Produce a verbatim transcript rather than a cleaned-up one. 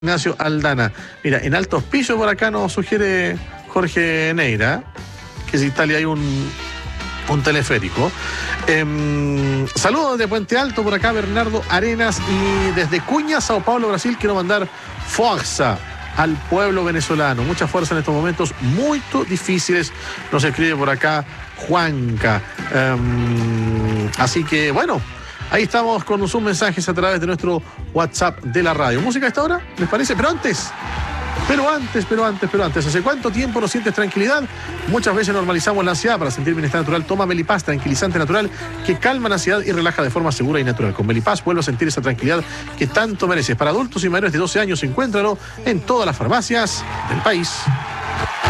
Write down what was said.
Ignacio Aldana. Mira, en Altos Pisos por acá nos sugiere Jorge Neira que si Italia hay un, un teleférico. Eh, saludos desde Puente Alto por acá, Bernardo Arenas. Y desde Cuña, Sao Paulo, Brasil, quiero mandar fuerza al pueblo venezolano. Mucha fuerza en estos momentos muy difíciles. Nos escribe por acá Juanca. Eh, así que, bueno, ahí estamos con sus mensajes a través de nuestro WhatsApp de la radio. ¿Música a esta hora? ¿Les parece? Pero antes, pero antes, pero antes, pero antes. ¿Hace cuánto tiempo no sientes tranquilidad? Muchas veces normalizamos la ansiedad. Para sentir bienestar natural, toma Melipaz, tranquilizante natural que calma la ansiedad y relaja de forma segura y natural. Con Melipaz vuelve a sentir esa tranquilidad que tanto mereces. Para adultos y mayores de doce años, encuéntralo en todas las farmacias del país.